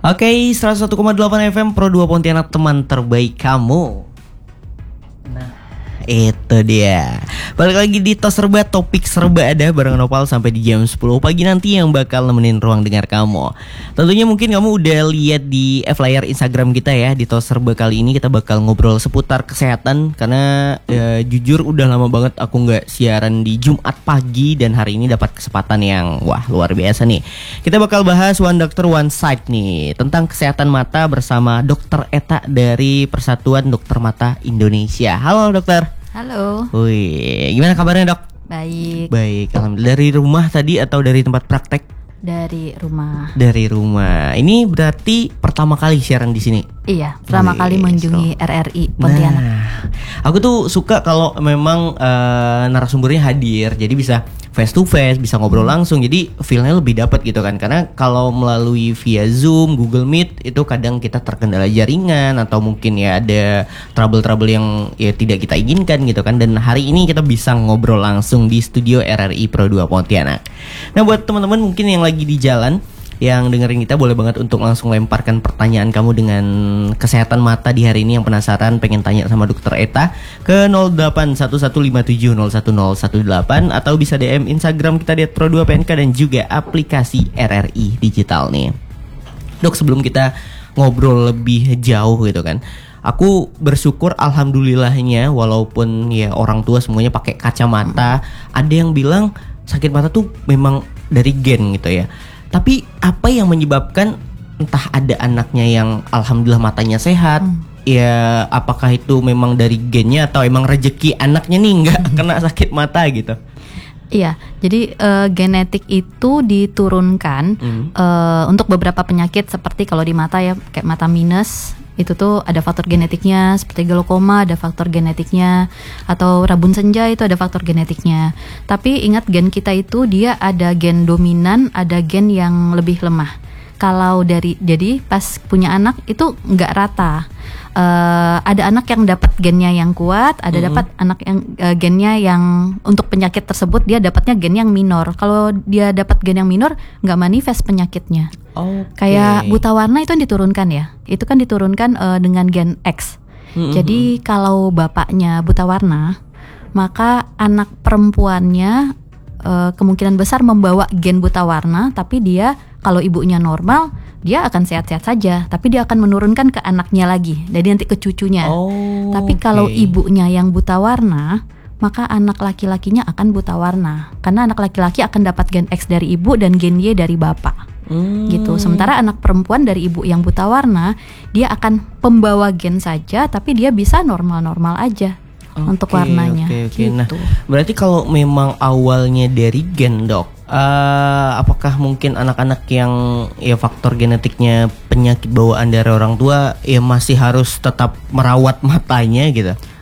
Oke, 101,8 FM Pro 2 Pontianak, teman terbaik kamu. Nah, itu dia. Balik lagi di Tos Serba, topik serba ada bareng Nopal sampai di jam 10 pagi nanti yang bakal nemenin ruang dengar kamu. Tentunya mungkin kamu udah lihat di flyer Instagram kita ya. Di Tos Serba kali ini kita bakal ngobrol seputar kesehatan. Karena jujur udah lama banget aku gak siaran di Jumat pagi. Dan hari ini dapat kesempatan yang wah luar biasa nih. Kita bakal bahas One Doctor One Sight nih, tentang kesehatan mata bersama Dokter Eta dari Persatuan Dokter Mata Indonesia. Halo dokter. Halo. Wih, gimana kabarnya dok? Baik. Baik, alhamdulillah. Dari rumah tadi atau dari tempat praktek? Dari rumah. Dari rumah. Ini berarti pertama kali siaran di sini? Iya, pertama kali mengunjungi RRI Pontianak. Nah, aku tuh suka kalau memang narasumbernya hadir, jadi bisa face to face, bisa ngobrol langsung, jadi feelnya lebih dapat gitu kan. Karena kalau melalui via Zoom, Google Meet itu kadang kita terkendala jaringan atau mungkin ya ada trouble-trouble yang ya tidak kita inginkan gitu kan. Dan hari ini kita bisa ngobrol langsung di studio RRI Pro 2 Pontianak. Nah, buat teman-teman mungkin yang lagi di jalan yang dengerin kita, boleh banget untuk langsung lemparkan pertanyaan kamu dengan kesehatan mata di hari ini yang penasaran pengen tanya sama Dokter Eta ke 081157011018 atau bisa DM Instagram kita di @pro2pnk dan juga aplikasi RRI Digital nih. Dok, sebelum kita ngobrol lebih jauh gitu kan, aku bersyukur alhamdulillahnya walaupun ya orang tua semuanya pakai kacamata, ada yang bilang sakit mata tuh memang dari gen gitu ya. Tapi apa yang menyebabkan entah ada anaknya yang alhamdulillah matanya sehat, ya apakah itu memang dari gennya atau emang rezeki anaknya nih nggak kena sakit mata gitu? Iya, jadi genetik itu diturunkan untuk beberapa penyakit seperti kalau di mata ya kayak mata minus. Itu tuh ada faktor genetiknya, seperti glaukoma ada faktor genetiknya, atau rabun senja itu ada faktor genetiknya. Tapi ingat, gen kita itu dia ada gen dominan, ada gen yang lebih lemah. Jadi pas punya anak itu nggak rata. Ada anak yang dapat gennya yang kuat, ada dapat anak yang gennya yang untuk penyakit tersebut dia dapatnya gen yang minor. Kalau dia dapat gen yang minor nggak manifest penyakitnya. Kayak buta warna itu yang diturunkan ya. Itu kan diturunkan dengan gen X. Jadi kalau bapaknya buta warna, maka anak perempuannya kemungkinan besar membawa gen buta warna, tapi dia kalau ibunya normal, dia akan sehat-sehat saja, tapi dia akan menurunkan ke anaknya lagi, jadi nanti ke cucunya. Tapi kalau ibunya yang buta warna, maka anak laki-lakinya akan buta warna, karena anak laki-laki akan dapat gen X dari ibu dan gen Y dari bapak. Gitu. Sementara anak perempuan dari ibu yang buta warna, dia akan pembawa gen saja, tapi dia bisa normal-normal aja. Untuk warnanya. Gitu. Nah, berarti kalau memang awalnya dari gen dok, apakah mungkin anak-anak yang ya faktor genetiknya penyakit bawaan dari orang tua ya masih harus tetap merawat matanya gitu?